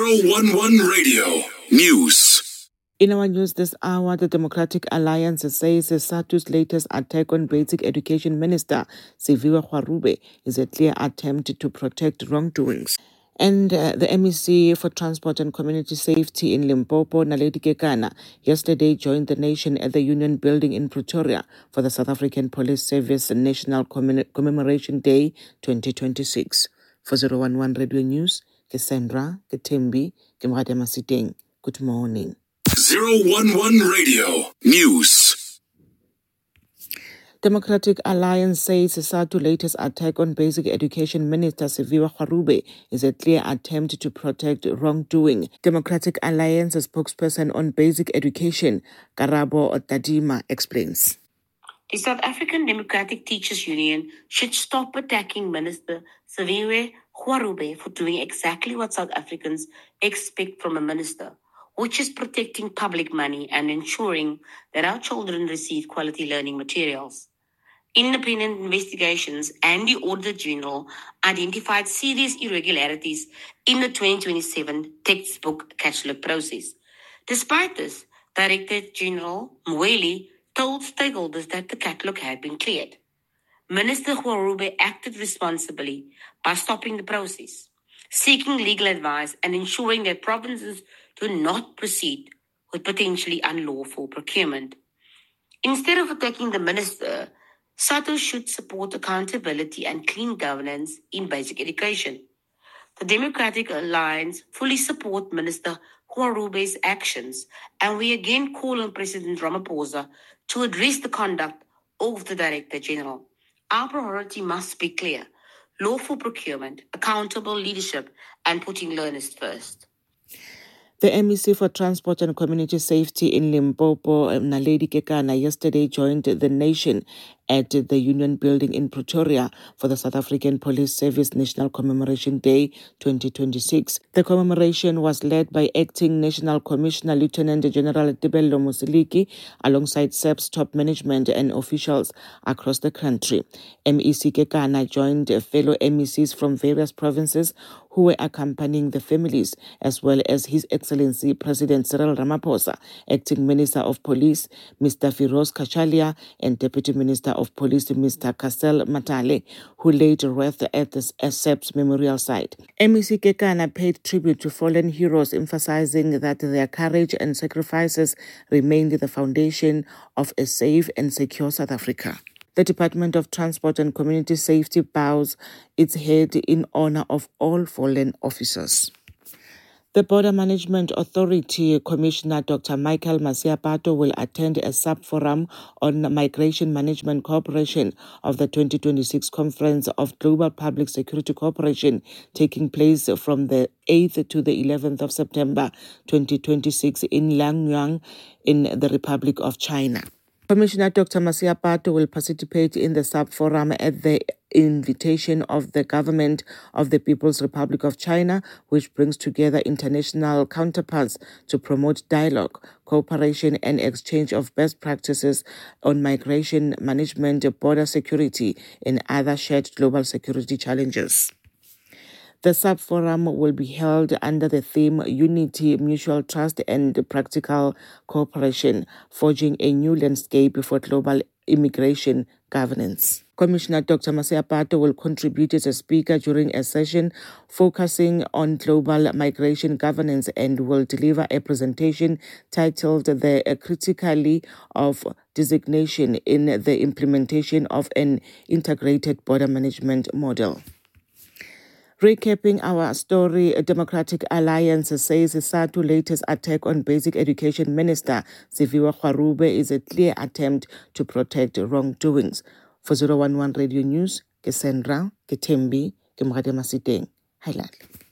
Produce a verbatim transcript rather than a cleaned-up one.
zero one one Radio News. In our news this hour, the Democratic Alliance says SADU's latest attack on Basic Education Minister Siviwe Kgarube is a clear attempt to protect wrongdoings. And uh, the M E C for Transport and Community Safety in Limpopo, Naledi Kekana, yesterday joined the nation at the Union Building in Pretoria for the South African Police Service National Commem- Commemoration Day twenty twenty-six. For zero one one Radio News, Cassandra, Ketembi, Kemrade Masiteng. Good morning. zero one one Radio News. Democratic Alliance says SADU's latest attack on Basic Education Minister Siviwe Kgarube is a clear attempt to protect wrongdoing. Democratic Alliance spokesperson on basic education, Karabo Tadima, explains. The South African Democratic Teachers Union should stop attacking Minister Siviwe Kgarube for doing exactly what South Africans expect from a minister, which is protecting public money and ensuring that our children receive quality learning materials. Independent investigations and the Auditor General identified serious irregularities in the twenty twenty-seven textbook catalogue process. Despite this, Director General Mweli told stakeholders that the catalogue had been cleared. Minister Kgarube acted responsibly by stopping the process, seeking legal advice and ensuring that provinces do not proceed with potentially unlawful procurement. Instead of attacking the minister, SADU should support accountability and clean governance in basic education. The Democratic Alliance fully support Minister Kgarube's actions, and we again call on President Ramaphosa to address the conduct of the Director General. Our priority must be clear: lawful procurement, accountable leadership, and putting learners first. The M E C for Transport and Community Safety in Limpopo, Naledi Kekana, yesterday joined the nation at the Union Building in Pretoria for the South African Police Service National Commemoration Day twenty twenty-six. The commemoration was led by Acting National Commissioner Lieutenant General Tebello Musiliki alongside S A P's top management and officials across the country. M E C Kekana joined fellow M E Cs from various provinces who were accompanying the families, as well as His Excellency President Cyril Ramaphosa, Acting Minister of Police Mister Firoz Kachalia, and Deputy Minister of Police Mister Kassel Matale, who laid wreath at the S A P's memorial site. M E C Kekana paid tribute to fallen heroes, emphasizing that their courage and sacrifices remained the foundation of a safe and secure South Africa. The Department of Transport and Community Safety bows its head in honor of all fallen officers. The Border Management Authority Commissioner Doctor Michael Masiapato will attend a sub-forum on Migration Management Cooperation of the twenty twenty-six Conference of Global Public Security Cooperation, taking place from the eighth to the eleventh of September twenty twenty-six in Langyang in the Republic of China. Commissioner Doctor Masiapato will participate in the sub-forum at the invitation of the Government of the People's Republic of China, which brings together international counterparts to promote dialogue, cooperation and exchange of best practices on migration management, border security and other shared global security challenges. The sub-forum will be held under the theme Unity, Mutual Trust and Practical Cooperation, forging a new landscape for global immigration governance. Commissioner Doctor Masiapato will contribute as a speaker during a session focusing on global migration governance and will deliver a presentation titled The Criticality of Designation in the Implementation of an Integrated Border Management Model. Recapping our story, a Democratic Alliance says SADU's latest attack on Basic Education Minister Siviwe Kgarube is a clear attempt to protect wrongdoings. For zero one one Radio News, Cassandra, Ketembi, Kemrade Masiteng. Halal.